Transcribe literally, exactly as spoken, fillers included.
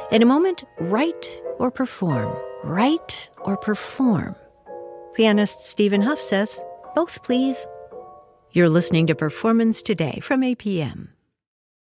In a moment, write or perform. Write or perform. Pianist Stephen Huff says, both please. You're listening to Performance Today from A P M.